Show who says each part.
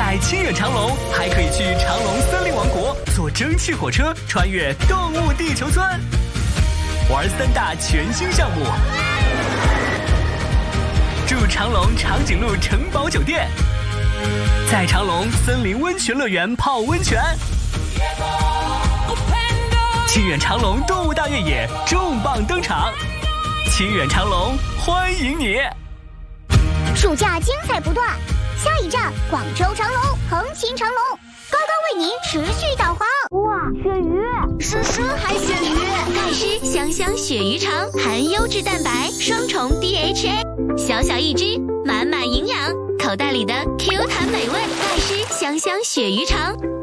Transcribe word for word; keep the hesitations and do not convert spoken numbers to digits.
Speaker 1: 在清远长隆还可以去长隆森林王国坐蒸汽火车穿越动物地球村，玩三大全新项目。住长隆长颈鹿城堡酒店，在长隆森林温泉乐园泡温泉。清远长隆动物大越野重磅登场，清远长隆欢迎你！
Speaker 2: 暑假精彩不断，下一站广州长隆，横琴长隆，高高为您持续导航。哇，鳕鱼，诗诗还鳕鱼，
Speaker 3: 盖诗香香鳕鱼肠，含优质蛋白，双重 D H A， 小小一只，满满营养，口袋里的 Q 弹美味，盖诗香香鳕鱼肠。